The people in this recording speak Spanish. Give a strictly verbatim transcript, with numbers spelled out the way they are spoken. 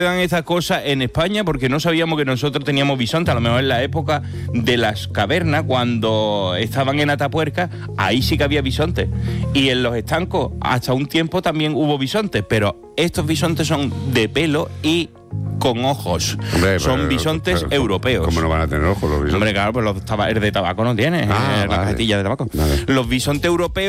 dan esta cosa en España porque no sabíamos que nosotros teníamos bisontes. A lo mejor en la época de las cavernas, cuando estaban en Atapuerca, ahí sí que había bisontes. Y en los estancos, hasta un tiempo también hubo bisontes, pero estos bisontes son de pelo y con ojos. Hombre, son pero, bisontes pero, europeos. ¿Cómo no van a tener ojos los bisontes? Hombre, claro, pues los taba, el de tabaco no tiene, Ah, eh, la vale. cajetilla de tabaco. Vale. Los bisontes europeos